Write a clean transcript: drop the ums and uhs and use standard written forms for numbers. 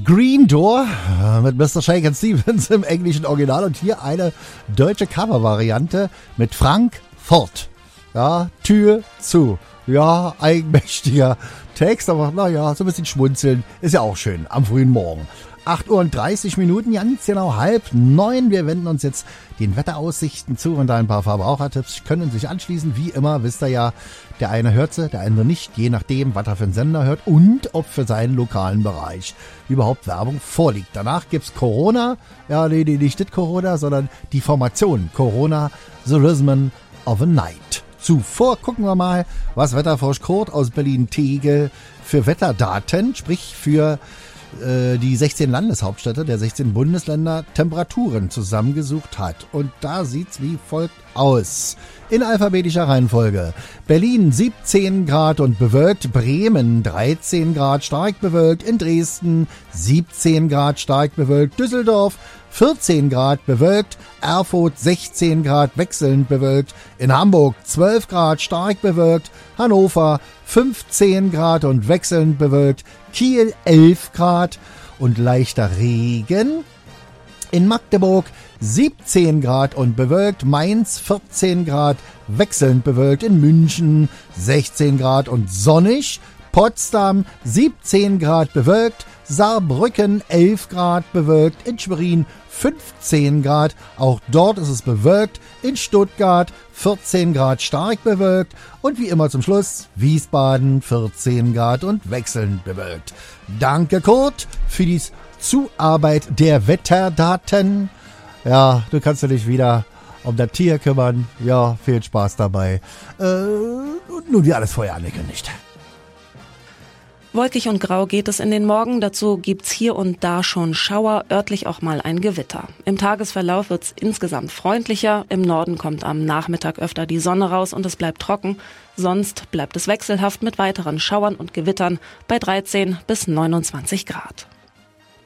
Green Door mit Mr. Shakin' Stevens im englischen Original und hier eine deutsche Covervariante mit Frank Ford. Ja, Tür zu. Ja, eigenmächtiger Text, aber naja, so ein bisschen schmunzeln ist ja auch schön am frühen Morgen. 8:30 Uhr, ganz genau 8:30. Wir wenden uns jetzt den Wetteraussichten zu und ein paar Verbrauchertipps können sich anschließen. Wie immer, wisst ihr ja, der eine hört sie, der andere nicht, je nachdem, was er für einen Sender hört und ob für seinen lokalen Bereich überhaupt Werbung vorliegt. Danach gibt's Corona, ja, nee, nicht das Corona, sondern die Formation Corona, The Rhythm of a Night. Zuvor gucken wir mal, was Wetterfrosch Kurt aus Berlin-Tegel für Wetterdaten, sprich für die 16 Landeshauptstädte der 16 Bundesländer Temperaturen zusammengesucht hat. Und da sieht's wie folgt aus. In alphabetischer Reihenfolge. Berlin 17 Grad und bewölkt, Bremen 13 Grad stark bewölkt, in Dresden 17 Grad stark bewölkt, Düsseldorf 14 Grad bewölkt, Erfurt 16 Grad wechselnd bewölkt, in Hamburg 12 Grad stark bewölkt, Hannover 15 Grad und wechselnd bewölkt, Kiel 11 Grad und leichter Regen, in Magdeburg 17 Grad und bewölkt, Mainz 14 Grad wechselnd bewölkt, in München 16 Grad und sonnig, Potsdam 17 Grad bewölkt, Saarbrücken 11 Grad bewölkt, in Schwerin 15 Grad, auch dort ist es bewölkt, in Stuttgart 14 Grad stark bewölkt und wie immer zum Schluss Wiesbaden 14 Grad und wechselnd bewölkt. Danke Kurt für die Zuarbeit der Wetterdaten. Ja, du kannst dich wieder um das Tier kümmern. Ja, viel Spaß dabei. Und nun wie alles vorher angekündigt. Wolkig und grau geht es in den Morgen. Dazu gibt's hier und da schon Schauer, örtlich auch mal ein Gewitter. Im Tagesverlauf wird's insgesamt freundlicher. Im Norden kommt am Nachmittag öfter die Sonne raus und es bleibt trocken. Sonst bleibt es wechselhaft mit weiteren Schauern und Gewittern bei 13 bis 29 Grad.